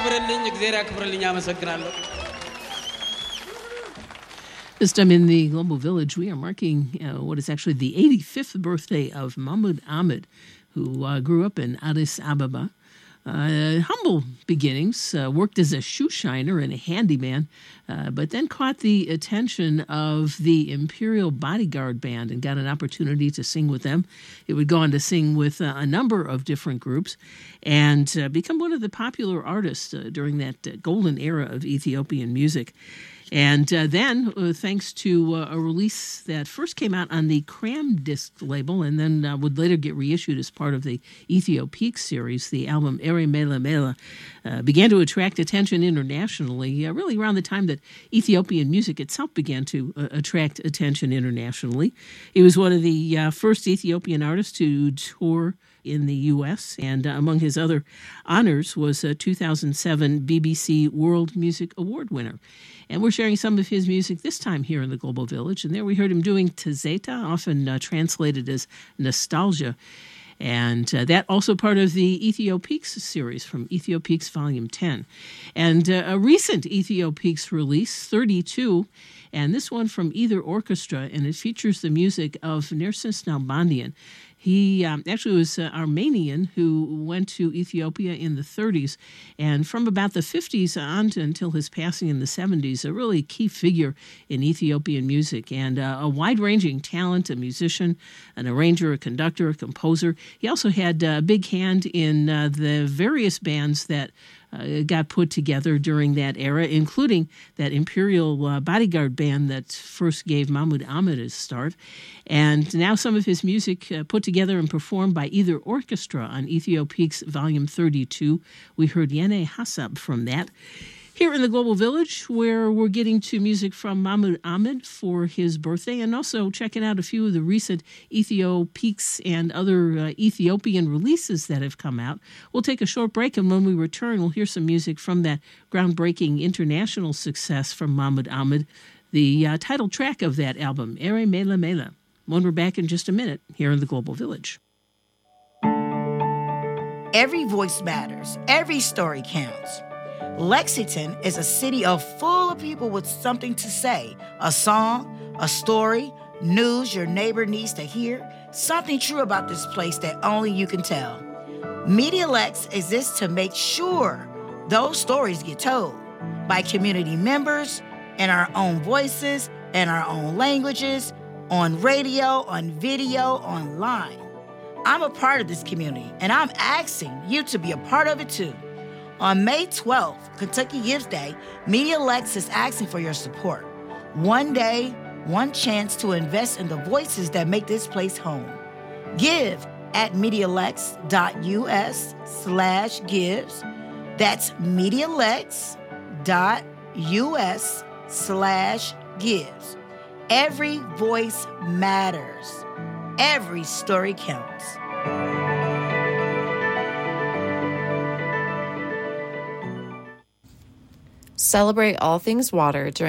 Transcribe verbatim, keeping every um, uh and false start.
ያክብርልኝ እግዚአብሔር ያክብርልኝ አመሰግናለሁ This time in the Global Village, we are marking uh, what is actually the eighty-fifth birthday of Mahmoud Ahmed, who uh, grew up in Addis Ababa. Uh, humble beginnings, uh, worked as a shoe shiner and a handyman, uh, but then caught the attention of the Imperial Bodyguard Band and got an opportunity to sing with them. He would go on to sing with uh, a number of different groups and uh, become one of the popular artists uh, during that uh, golden era of Ethiopian music. And uh, then, uh, thanks to uh, a release that first came out on the Cram Disc label and then uh, would later get reissued as part of the Ethio Peak series, the album Ere Mela Mela uh, began to attract attention internationally, uh, really around the time that Ethiopian music itself began to uh, attract attention internationally. He was one of the uh, first Ethiopian artists to tour in the U S, and uh, among his other honors was a two thousand seven B B C World Music Award winner. And we're sharing some of his music this time here in the Global Village. And there we heard him doing Tazeta, often uh, translated as nostalgia. And uh, that also part of the Ethio Peaks series from Ethio Peaks Volume ten. And uh, a recent Ethio Peaks release, thirty-two, and this one from Either Orchestra, and it features the music of Nerses Nalbandian. He um, actually was uh, Armenian who went to Ethiopia in the thirties, and from about the fifties on to until his passing in the seventies, a really key figure in Ethiopian music, and uh, a wide-ranging talent, a musician, an arranger, a conductor, a composer. He also had a big hand in uh, the various bands that Uh, got put together during that era, including that Imperial uh, Bodyguard Band that first gave Mahmoud Ahmed his start. And now some of his music uh, put together and performed by Either Orchestra on Ethio Peaks Volume thirty-two. We heard Yene Hassab from that. Here in the Global Village, where we're getting to music from Mahmoud Ahmed for his birthday, and also checking out a few of the recent Ethio Peaks and other uh, Ethiopian releases that have come out. We'll take a short break, and when we return, we'll hear some music from that groundbreaking international success from Mahmoud Ahmed, the uh, title track of that album, Ere Mela Mela. When we're back in just a minute, here in the Global Village. Every voice matters. Every story counts. Lexington is a city of full of people with something to say. A song, a story, news your neighbor needs to hear. Something true about this place that only you can tell. MediaLex exists to make sure those stories get told by community members in our own voices, in our own languages, on radio, on video, online. I'm a part of this community, and I'm asking you to be a part of it too. On May twelfth, Kentucky Gives Day, MediaLex is asking for your support. One day, one chance to invest in the voices that make this place home. Give at MediaLex.us slash gives. That's MediaLex.us slash gives. Every voice matters. Every story counts. Celebrate all things water during